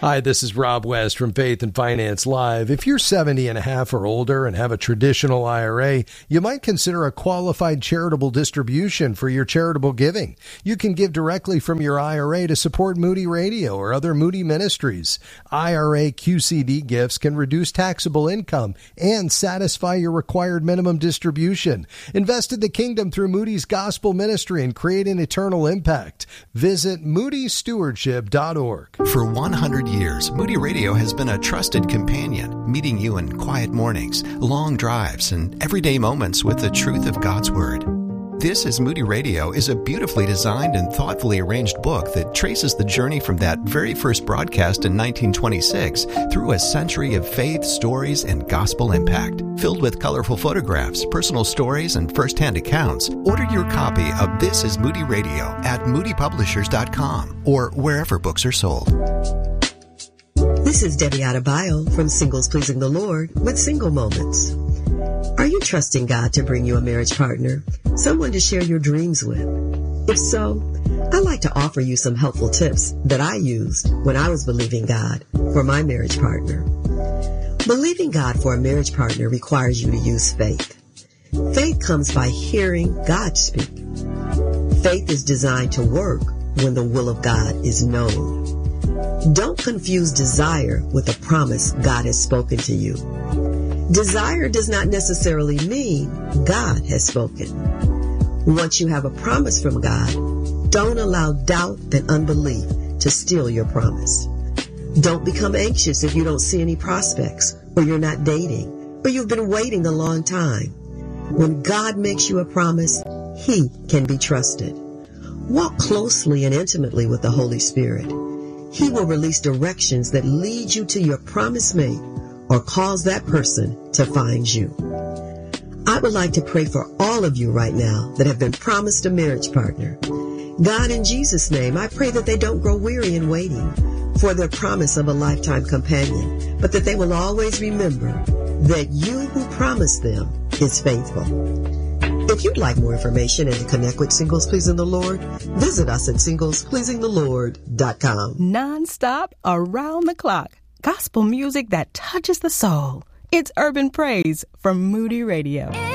Hi, this is Rob West from Faith and Finance Live. If you're 70 and a half or older and have a traditional IRA, you might consider a qualified charitable distribution for your charitable giving. You can give directly from your IRA to support Moody Radio or other Moody ministries. IRA QCD gifts can reduce taxable income and satisfy your required minimum distribution. Invest in the kingdom through Moody's Gospel Ministry and create an eternal impact. Visit moodystewardship.org. For 100 years, Moody Radio has been a trusted companion, meeting you in quiet mornings, long drives, and everyday moments with the truth of God's Word. This is Moody Radio is a beautifully designed and thoughtfully arranged book that traces the journey from that very first broadcast in 1926 through a century of faith, stories, and gospel impact. Filled with colorful photographs, personal stories, and first-hand accounts, order your copy of This is Moody Radio at moodypublishers.com or wherever books are sold. This is Debbie Adebayo from Singles Pleasing the Lord with Single Moments. Are you trusting God to bring you a marriage partner, someone to share your dreams with? If so, I'd like to offer you some helpful tips that I used when I was believing God for my marriage partner. Believing God for a marriage partner requires you to use faith. Faith comes by hearing God speak. Faith is designed to work when the will of God is known. Don't confuse desire with a promise God has spoken to you. Desire does not necessarily mean God has spoken. Once you have a promise from God, don't allow doubt and unbelief to steal your promise. Don't become anxious if you don't see any prospects, or you're not dating, or you've been waiting a long time. When God makes you a promise, He can be trusted. Walk closely and intimately with the Holy Spirit. He will release directions that lead you to your promise mate or cause that person to find you. I would like to pray for all of you right now that have been promised a marriage partner. God, in Jesus' name, I pray that they don't grow weary in waiting for their promise of a lifetime companion, but that they will always remember that you who promised them is faithful. If you'd like more information and to connect with Singles Pleasing the Lord, visit us at SinglesPleasingTheLord.com. Non-stop, around the clock. Gospel music that touches the soul. It's Urban Praise from Moody Radio.